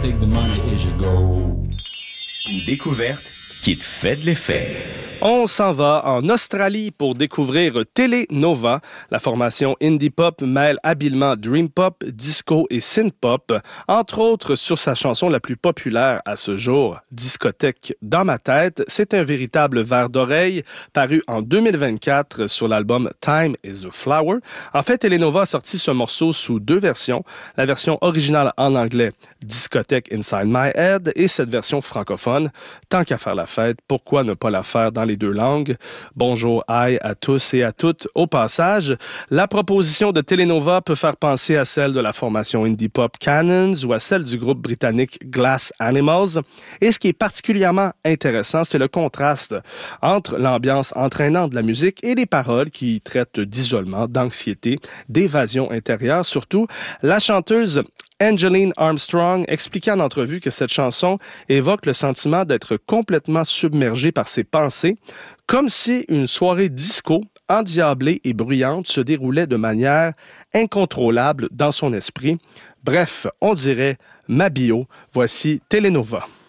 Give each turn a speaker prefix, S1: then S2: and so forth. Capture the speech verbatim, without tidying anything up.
S1: think the money is your goal.
S2: Une découverte qui te fait de l'effet.
S3: On s'en va en Australie pour découvrir Telenova. La formation indie pop mêle habilement dream pop, disco et synth pop, entre autres sur sa chanson la plus populaire à ce jour, Discothèque dans ma tête. C'est un véritable verre d'oreille paru en deux mille vingt-quatre sur l'album Time is a Flower. En fait, Telenova a sorti ce morceau sous deux versions. La version originale en anglais, Discothèque Inside My Head, et cette version francophone. Tant qu'à faire la fête, pourquoi ne pas la faire dans les deux langues? Bonjour, hi à tous et à toutes. Au passage, la proposition de Telenova peut faire penser à celle de la formation indie pop Cannons ou à celle du groupe britannique Glass Animals. Et ce qui est particulièrement intéressant, c'est le contraste entre l'ambiance entraînante de la musique et les paroles qui traitent d'isolement, d'anxiété, d'évasion intérieure. Surtout, la chanteuse Angeline Armstrong expliquait en entrevue que cette chanson évoque le sentiment d'être complètement submergé par ses pensées, comme si une soirée disco, endiablée et bruyante, se déroulait de manière incontrôlable dans son esprit. Bref, on dirait ma bio. Voici Telenova.